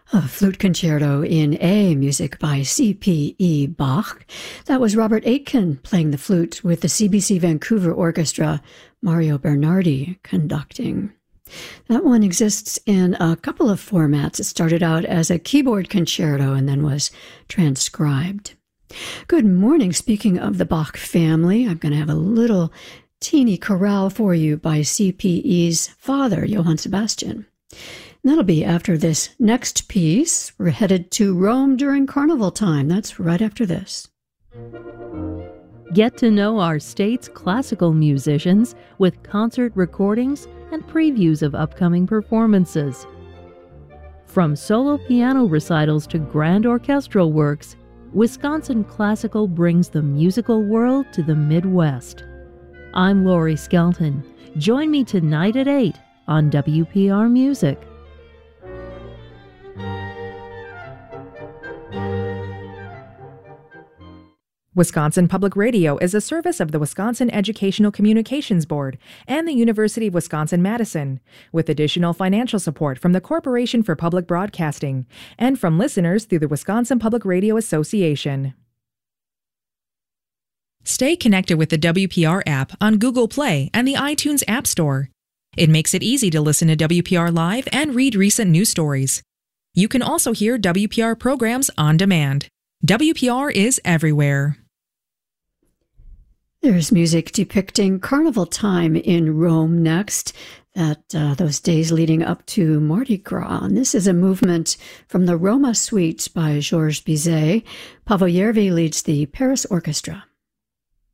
A flute concerto in A, music by C.P.E. Bach. That was Robert Aitken playing the flute with the CBC Vancouver Orchestra, Mario Bernardi conducting. That one exists in a couple of formats. It started out as a keyboard concerto and then was transcribed. Good morning. Speaking of the Bach family, I'm going to have a little teeny chorale for you by CPE's father, Johann Sebastian. And that'll be after this next piece. We're headed to Rome during carnival time. That's right after this. Get to know our state's classical musicians with concert recordings and previews of upcoming performances. From solo piano recitals to grand orchestral works, Wisconsin Classical brings the musical world to the Midwest. I'm Lori Skelton. Join me tonight at 8 on WPR Music. Wisconsin Public Radio is a service of the Wisconsin Educational Communications Board and the University of Wisconsin-Madison, with additional financial support from the Corporation for Public Broadcasting and from listeners through the Wisconsin Public Radio Association. Stay connected with the WPR app on Google Play and the iTunes App Store. It makes it easy to listen to WPR Live and read recent news stories. You can also hear WPR programs on demand. WPR is everywhere. There's music depicting carnival time in Rome next, those days leading up to Mardi Gras. And this is a movement from the Roma Suite by Georges Bizet. Paavo Järvi leads the Paris Orchestra.